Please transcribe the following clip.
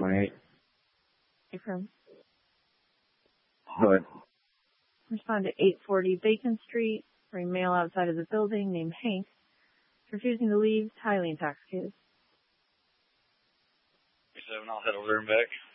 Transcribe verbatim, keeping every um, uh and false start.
twenty-eight. Affirm. Go ahead. Respond to eight forty Bacon Street for a male outside of the building named Hank. Refusing to leave, highly intoxicated. seven, I'll head over there and back.